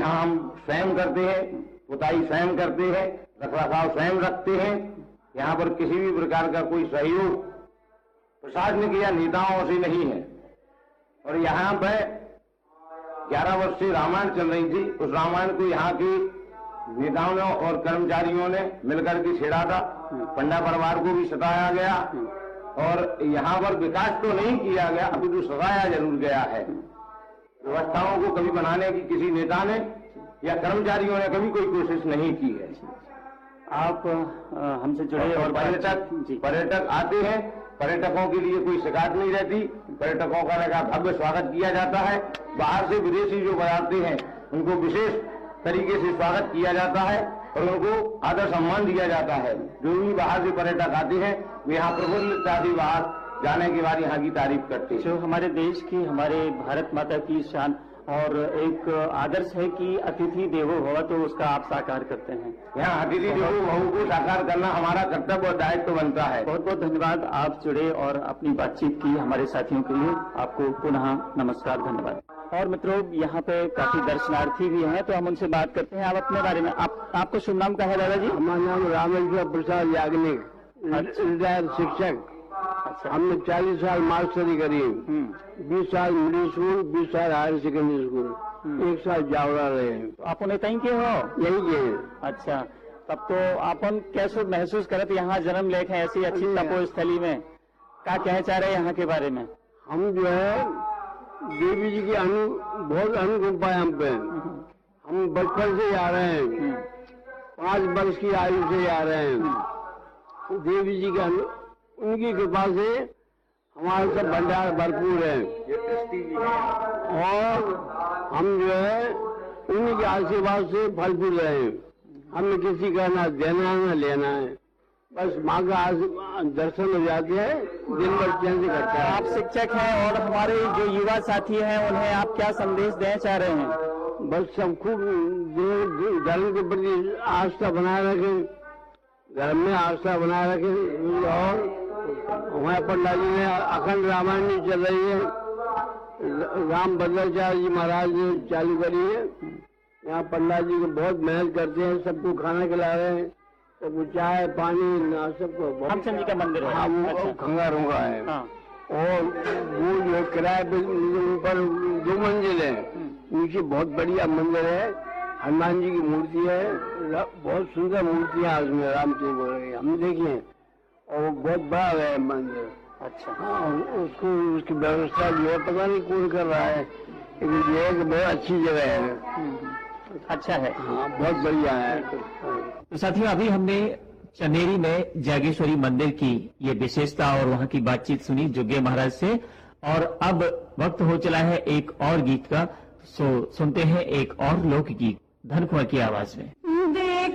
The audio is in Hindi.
यहाँ हम स्वयं करते हैं, पुताई स्वयं करते हैं, रखरखाव स्वयं रखते हैं। यहाँ पर किसी भी प्रकार का कोई सहयोग प्रशासनिक या नेताओं से नहीं है। और यहाँ पर 11 वर्ष से रामायण चल रही थी, उस रामायण को यहाँ के नेताओं ने और कर्मचारियों ने मिलकर के छेड़ा था। पंडा परिवार को भी सताया गया और यहाँ पर विकास तो नहीं किया गया, अभी तो सताया जरूर गया है। व्यवस्थाओं को कभी बनाने की किसी नेता ने या कर्मचारियों ने कभी कोई कोशिश नहीं की है। आप हमसे जुड़े और पर्यटक आते हैं, पर्यटकों के लिए कोई शिकायत नहीं रहती, पर्यटकों का लगा भव्य स्वागत किया जाता है। बाहर से विदेशी जो आते हैं उनको विशेष तरीके से स्वागत किया जाता है और उनको आदर सम्मान दिया जाता है। जो भी बाहर से पर्यटक आते हैं वे यहाँ प्रफुल्लता से बाहर जाने के बाद यहाँ की तारीफ करते हैं। जो हमारे देश की, हमारे भारत माता की शान और एक आदर्श है कि अतिथि देवो भव, तो उसका आप साकार करते हैं। यहाँ अतिथि देवो भव को साकार करना हमारा कर्तव्य और दायित्व बनता है। बहुत बहुत धन्यवाद, आप जुड़े और अपनी बातचीत की हमारे साथियों के लिए। आपको पुनः नमस्कार, धन्यवाद। और मित्रों, यहाँ पे काफी दर्शनार्थी भी हैं, तो हम उनसे बात करते हैं। आप अपने बारे में, आपको शुभ नाम क्या है दादाजी? हमारा नाम रामेश्वर प्रसाद याग्निक, रिटायर्ड शिक्षक। अच्छा, हमने 40 साल मास्टरी करी, 20 साल मिडिल स्कूल, 20 साल हायर सेकेंडरी स्कूल, 1 साल जावड़ा रहे। तो आप उन्हें कहीं के हो? यही के हैं। अच्छा, तब तो अपन कैसे महसूस करते यहाँ जन्म लेके ऐसी अच्छी तपोस्थली में? क्या कहना चाह रहे हैं यहाँ के बारे में? हम जो है देवी जी की बहुत अनुकंपा है हम पे। हम बचपन से आ रहे हैं, 5 वर्ष की आयु से आ रहे हैं। देवी जी के उनकी कृपा से हमारे सब भंडार भरपूर है और हम जो है उन्हीं के आशीर्वाद से फल फूल रहे हैं। हमें किसी का ना देना है ना लेना है, बस माँ का दर्शन हो जाते हैं, दिन भर चैन से करता है। आप शिक्षक हैं और हमारे जो युवा साथी हैं उन्हें आप क्या संदेश देना चाह रहे हैं? बस सब खूब धर्म के प्रति आस्था बनाए रखें, धर्म में आस्था बनाए रखें। और हमारे पंडा जी ने अखंड रामायण चल रही है, राम भद्राचार्य जी महाराज ने चालू करी है। यहाँ पंडा जी को बहुत मेहनत करते हैं, सबको खाना खिला रहे हैं, सबको चाय पानी सबको। रामचंद्र जी का मंदिर है? हाँ, वो अच्छा। खंगारूंगा है। हाँ। और वो जो किराए पे ऊपर 2 मंजिल है, नीचे बहुत बढ़िया मंदिर है, हनुमान जी की मूर्ति है, बहुत सुंदर मूर्ति है उसमें, रामचंद्र हम देखे हैं, और वो बहुत बड़ा है मंदिर। अच्छा। हाँ, उसको उसकी व्यवस्था जो है पता नहीं कौन कर रहा है, लेकिन ये एक बहुत अच्छी जगह है। अच्छा है। हाँ, बहुत बढ़िया है। तो साथियों, अभी हमने चनेरी में जागेश्वरी मंदिर की ये विशेषता और वहां की बातचीत सुनी जोगे महाराज से, और अब वक्त हो चला है एक और गीत का। सो सुनते हैं एक और लोकगीत धन कुंवर की आवाज में।